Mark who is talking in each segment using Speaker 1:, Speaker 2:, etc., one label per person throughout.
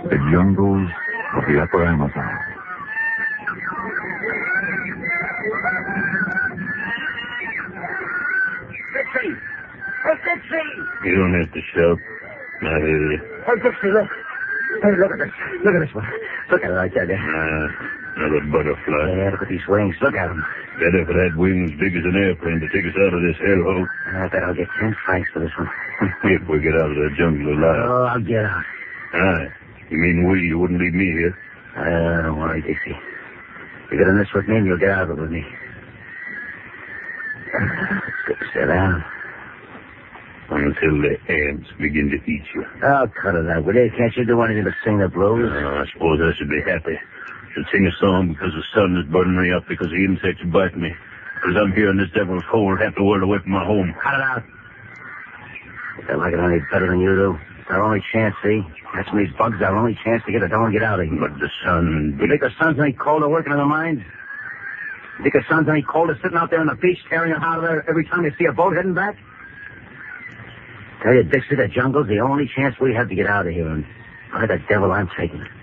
Speaker 1: The jungles of the upper Amazon.
Speaker 2: Dixie! Hey, Dixie!
Speaker 3: You don't have to shout. I hear you.
Speaker 2: Hey, Dixie, look. Hey, look at this. Look at this one. Look at it, I tell you.
Speaker 3: Another butterfly.
Speaker 2: Yeah, look at these wings. Look at them.
Speaker 3: Better if it had wings big as an airplane to take us out of this hellhole.
Speaker 2: I bet I'll get 10 francs for this one.
Speaker 3: If we get out of the jungle alive.
Speaker 2: Oh, I'll get out.
Speaker 3: Aye. You mean we? You wouldn't leave me here?
Speaker 2: Don't worry, Dixie. You get in this with me and you'll get out of it with me. It's good to sit down.
Speaker 3: Until the ants begin to eat you.
Speaker 2: Oh, cut it out, will you? Can't you do anything but sing the blues?
Speaker 3: I suppose I should be happy. Should sing a song because the sun is burning me up, because the insects bite me. Because I'm here in this devil's hole, half the world away from my home.
Speaker 2: Cut it out. They like it any better than you do. It's our only chance, see? Catching these bugs, our only chance to get it down and get out of here.
Speaker 3: But the sun...
Speaker 2: You think the sun's any colder working in the mines? You think the sun's any colder sitting out there on the beach tearing it out of there every time you see a boat heading back? Tell you, Dixie, the jungle's the only chance we have to get out of here, and by the devil, I'm taking it.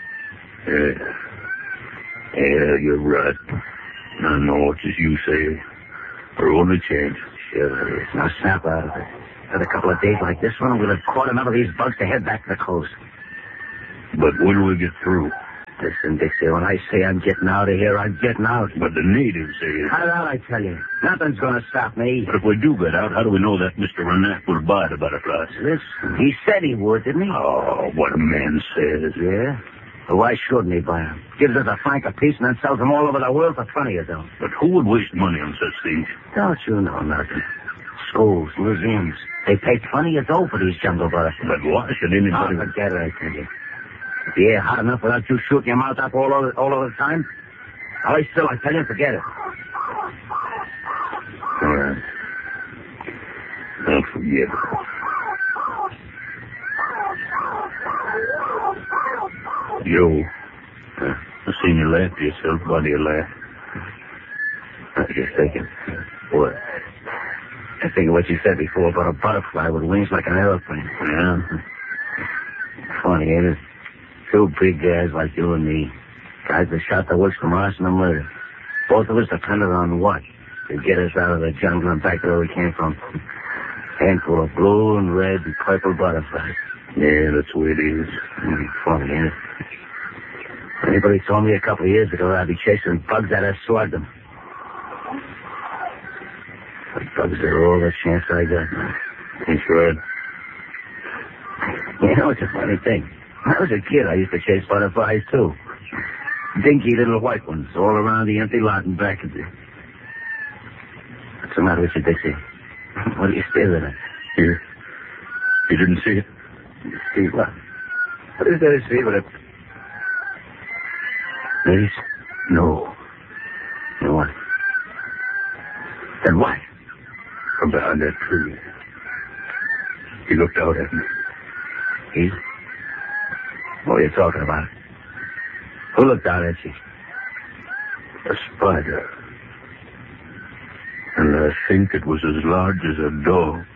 Speaker 3: Yeah, you're right. I know it's as you say. Our only chance.
Speaker 2: Sure it is. Now snap out of it. With a couple of days like this one, we'll have caught enough of these bugs to head back to the coast.
Speaker 3: But when we get through?
Speaker 2: Listen, Dixie, when I say I'm getting out of here, I'm getting out.
Speaker 3: But the natives say...
Speaker 2: Cut it out, I tell you. Nothing's going to stop me.
Speaker 3: But if we do get out, how do we know that Mr. Renat will buy the butterflies?
Speaker 2: Listen, he said he would, didn't he?
Speaker 3: Oh, what a man says.
Speaker 2: Yeah? Well, why shouldn't he buy them? Gives us a franc apiece and then sells them all over the world for plenty of them.
Speaker 3: But who would waste money on such things?
Speaker 2: Don't you know nothing? Schools, museums. They pay plenty of dough for these jungle butterflies.
Speaker 3: But why should anybody...
Speaker 2: Oh, forget it, I tell you. If the air hot enough without you shooting your mouth up all over the time, I'll lie still, I tell you, forget it.
Speaker 3: All right. I'll forget it. Joe, I seen you laugh to yourself. Why do you laugh?
Speaker 2: I was just thinking. What? I think of what you said before about a butterfly with wings like an airplane.
Speaker 3: Yeah?
Speaker 2: Funny, ain't it? Two big guys like you and me. Guys that shot the works from arson and murder. Both of us depended on what? To get us out of the jungle and back to where we came from. Handful of blue and red and purple butterflies.
Speaker 3: Yeah, that's the way it is.
Speaker 2: Funny, ain't it? Anybody told me a couple of years ago I'd be chasing bugs, I'd have swagged them. But bugs are all the chance I got.
Speaker 3: That's right.
Speaker 2: You know, it's a funny thing. When I was a kid, I used to chase butterflies, too. Dinky little white ones all around the empty lot and back of it. What's the matter with you, Dixie? What are you staring at?
Speaker 3: Here. You didn't see it?
Speaker 2: See what? What is there to see but a... Ladies? No. Then what? Then what?
Speaker 3: From behind that tree. He looked out at me.
Speaker 2: He? What are you talking about? Who looked out at you?
Speaker 3: A spider. And I think it was as large as a dog.